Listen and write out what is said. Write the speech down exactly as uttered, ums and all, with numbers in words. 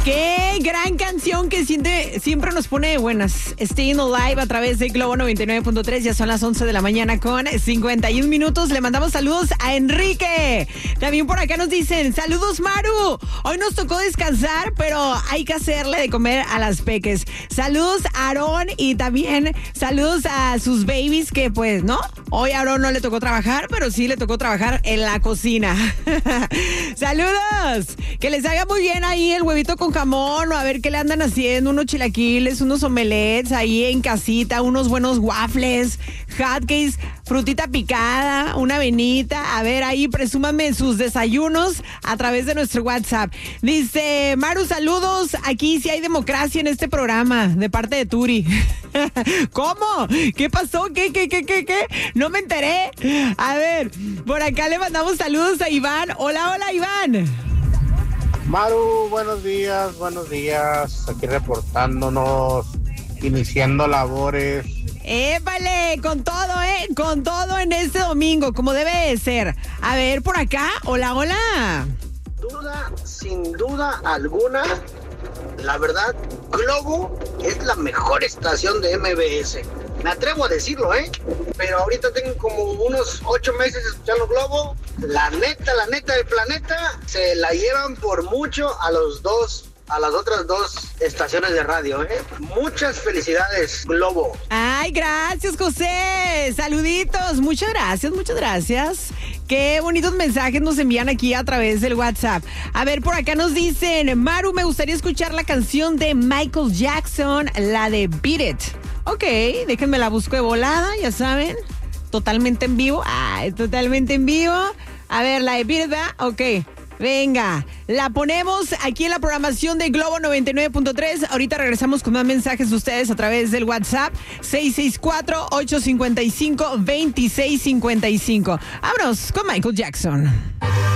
Qué gran canción que siempre, siempre nos pone de buenas. Staying Alive a través de Globo noventa y nueve punto tres. Ya son las once de la mañana con cincuenta y un minutos. Le mandamos saludos a Enrique. También por acá nos dicen, saludos Maru. Hoy nos tocó descansar, pero hay que hacerle de comer a las peques. Saludos a Aarón y también saludos a sus babies que pues, ¿no? Hoy a Aarón no le tocó trabajar, pero sí le tocó trabajar en la cocina. ¡Saludos! Que les haga muy bien ahí el huevito con jamón o a ver qué le andan haciendo, unos chilaquiles, unos omelets ahí en casita, unos buenos waffles, hotcakes, frutita picada, una avenita. A ver, ahí presúmame sus desayunos a través de nuestro WhatsApp. Dice, Maru, saludos. Aquí sí hay democracia en este programa, de parte de Turi. ¿Cómo? ¿Qué pasó? ¿Qué, qué, qué, qué, qué? No me enteré. A ver, por acá le mandamos saludos a Iván. Hola, hola, Iván. Maru, buenos días, buenos días. Aquí reportándonos, iniciando labores. ¡Épale! Con todo, ¿eh? Con todo en este domingo, como debe de ser. A ver, por acá. Hola, hola. Duda, sin duda alguna, la verdad, Globo es la mejor estación de M B S. Me atrevo a decirlo, ¿eh? Pero ahorita tengo como unos ocho meses escuchando Globo. La neta, la neta del planeta, se la llevan por mucho a los dos, a las otras dos estaciones de radio, ¿eh? Muchas felicidades, Globo. Ay, gracias, José. Saluditos. Muchas gracias, muchas gracias. Qué bonitos mensajes nos envían aquí a través del WhatsApp. A ver, por acá nos dicen, Maru, me gustaría escuchar la canción de Michael Jackson, la de Beat It. Ok, déjenme la busco de volada, ya saben. Totalmente en vivo. Ay, totalmente en vivo. A ver, la de Beat It, ¿verdad? Ok. Venga, la ponemos aquí en la programación de Globo noventa y nueve punto tres. Ahorita regresamos con más mensajes de ustedes a través del WhatsApp seis seis cuatro, ocho cinco cinco, dos seis cinco cinco. Vámonos con Michael Jackson.